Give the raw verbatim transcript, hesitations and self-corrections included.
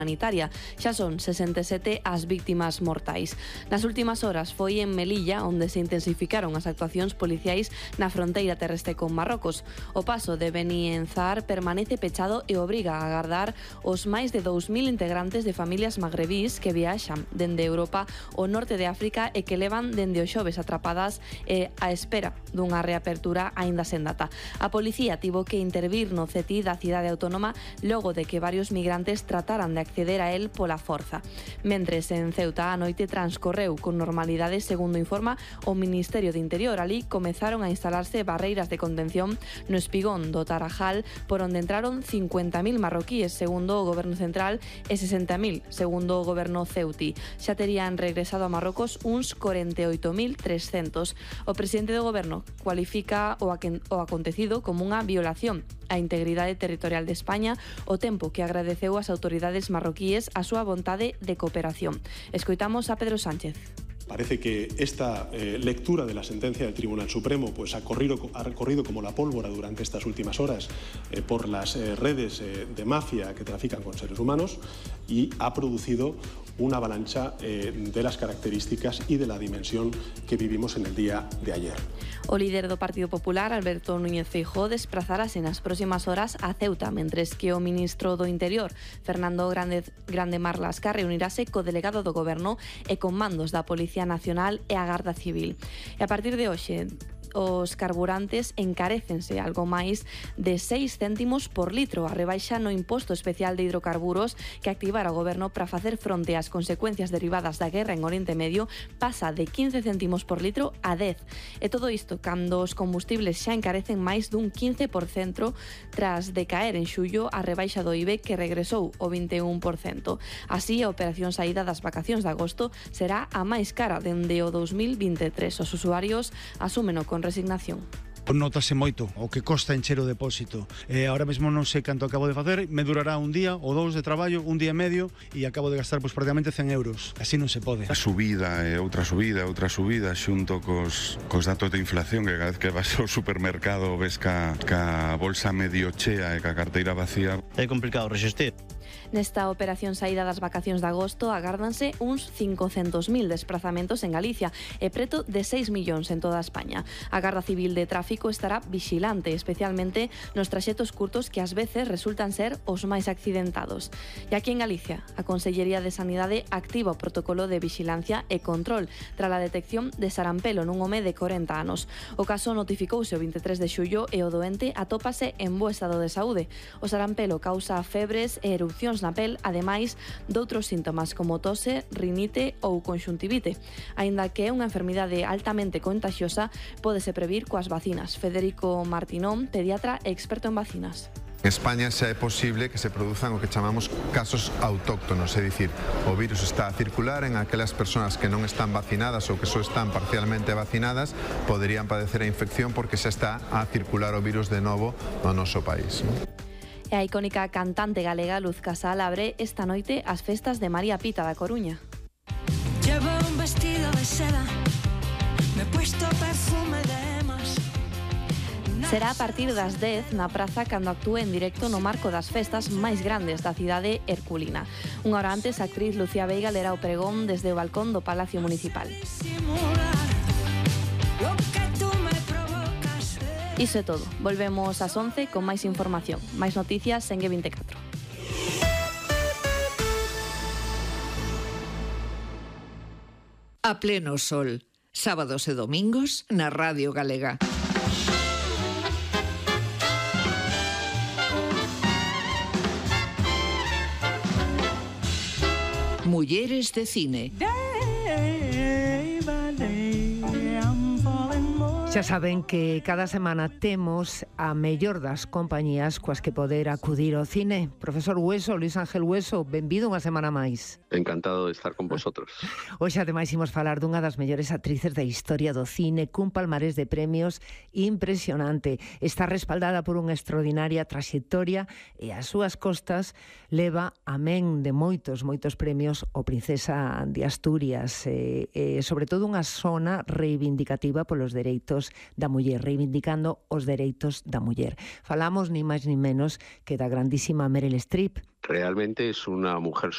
humanitaria. Xa son sesenta e sete as víctimas mortais. Nas últimas horas foi en Melilla onde se intensificaron as actuacións policiais na fronteira terrestre con Marrocos. O paso de Beni Enzar permanece pechado e obriga a agardar os máis de dous mil integrantes de familias magrebís que viaxan dende Europa ao norte de África e que levan dende o xoves atrapadas e á espera dunha reapertura aínda sen data. A policía tivo que intervir no C T I da cidade autónoma logo de que varios migrantes trataran de acceder a él pola forza. Mentres en Ceuta a noite transcorreu con normalidade, segundo informa o Ministerio de Interior. Ali comezaron a instalarse barreiras de contención no espigón do Tarajal, por onde entraron cincuenta mil marroquíes, segundo o Goberno Central, e sesenta mil, segundo o Goberno ceutí. Xa terían regresado a Marrocos uns corenta e oito mil trescentos. O presidente do Goberno cualifica o, o acontecido como unha violación a integridade territorial de España, o tempo que agradeceu ás autoridades marroquíes a súa vontade de cooperación. Escoitamos a Pedro Sánchez. Parece que esta eh, lectura de la sentencia del Tribunal Supremo pues, ha, corrido, ha corrido como la pólvora durante estas últimas horas eh, por las eh, redes eh, de mafia que trafican con seres humanos y ha producido una avalancha eh, de las características y de la dimensión que vivimos en el día de ayer. O líder do Partido Popular, Alberto Núñez Feijóo, desplazarase nas próximas horas a Ceuta, mentres que o ministro do Interior, Fernando Grande, Grande Marlasca, reunirase co delegado do Goberno e con mandos da Policía Nacional e a Garda Civil. E a partir de hoxe, os carburantes encarécense algo máis de seis céntimos por litro. A rebaixa no imposto especial de hidrocarburos que activara o Goberno para facer fronte ás consecuencias derivadas da guerra en Oriente Medio pasa de quince céntimos por litro a dez. E todo isto cando os combustibles xa encarecen máis dun quince por cento tras de caer en xullo a rebaixa do I B E que regresou o vinte e un por cento. Así, a operación saída das vacacións de agosto será a máis cara dende o dous mil vinte e tres. Os usuarios asúmeno con resignación. Notase moito o que costa encher o depósito. Eh, ahora mesmo non sei canto acabo de facer, me durará un día ou dous de traballo, un día e medio, e acabo de gastar pois, prácticamente cen euros. Así non se pode. A subida e outra subida, outra subida, xunto cos, cos datos de inflación, que cada vez que vas ao supermercado ves ca, ca bolsa medio chea e ca carteira vacía. É complicado resistir. Nesta operación saída das vacacións de agosto agárdanse uns cincocentos mil desplazamentos en Galicia e preto de seis millóns en toda España. A Garda Civil de Tráfico estará vigilante, especialmente nos traxetos curtos que ás veces resultan ser os máis accidentados. E aquí en Galicia, a Consellería de Sanidade activa o protocolo de vigilancia e control tras a detección de sarampelo nun home de corenta anos. O caso notificouse o vinte e tres de xullo e o doente atópase en bo estado de saúde. O sarampelo causa febres e erupcións na pel, ademais doutros síntomas como tose, rinite ou conxuntivite. Aínda que é unha enfermidade altamente contagiosa, pódese previr coas vacinas. Federico Martinón, pediatra e experto en vacinas. En España xa é posible que se produzan o que chamamos casos autóctonos, é dicir, o virus está a circular en aquelas persoas que non están vacinadas ou que só están parcialmente vacinadas, poderían padecer a infección porque xa está a circular o virus de novo no noso país, non? E a icónica cantante galega Luz Casal abre esta noite as festas de María Pita da Coruña. Llevo un vestido de seda, me he puesto perfume de más. Será a partir das dez na praza cando actúe en directo no marco das festas máis grandes da cidade herculina. Unha hora antes, a actriz Lucía Veiga lerá o pregón desde o balcón do Palacio Municipal. Iso é todo. Volvemos ás once con máis información. Máis noticias en G vinte e catro. A pleno sol. Sábados e domingos na Radio Galega. Mulleres de cine. Xa saben que cada semana temos a mellor das compañías coas que poder acudir ao cine. Profesor Hueso, Luis Ángel Hueso, benvido unha semana máis. Encantado de estar con vosotros. Hoxe ademais imos falar dunha das mellores actrices da historia do cine, cun palmarés de premios impresionante. Está respaldada por unha extraordinaria traxectoria e ás súas costas leva, amén de moitos, moitos premios, o Princesa de Asturias, e, e sobre todo unha zona reivindicativa polos dereitos da muller, reivindicando os dereitos da muller. Falamos ni máis ni menos que da grandísima Meryl Streep. Realmente es una mujer